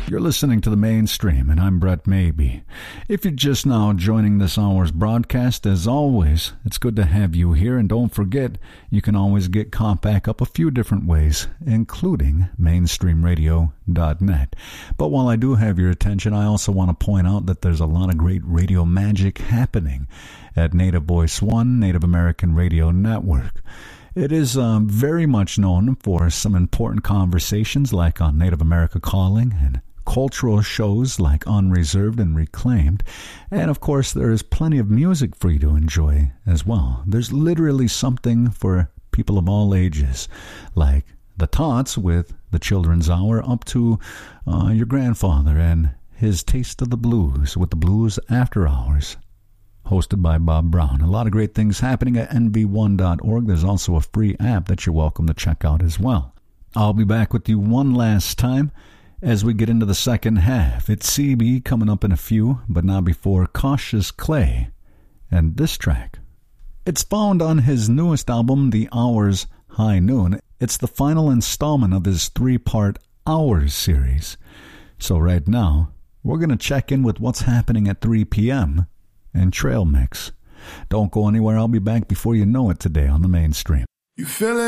You're listening to The Mainstream, and I'm Brett Maybe. If you're just now joining this hour's broadcast, as always, it's good to have you here, and don't forget, you can always get caught back up a few different ways, including mainstreamradio.net. But while I do have your attention, I also want to point out that there's a lot of great radio magic happening at Native Voice One, Native American Radio Network. It is very much known for some important conversations like on Native America Calling and cultural shows like Unreserved and Reclaimed. And of course, there is plenty of music for you to enjoy as well. There's literally something for people of all ages, like the Tots with the Children's Hour up to your grandfather and his Taste of the Blues with the Blues After Hours, hosted by Bob Brown. A lot of great things happening at nb1.org. There's also a free app that you're welcome to check out as well. I'll be back with you one last time as we get into the second half. It's CB coming up in a few, but not before Cautious Clay and this track. It's found on his newest album, The Hours High Noon. It's the final installment of his 3-part Hours series. So right now, we're going to check in with what's happening at 3 p.m. and Trail Mix. Don't go anywhere. I'll be back before you know it today on The Mainstream. You feel it?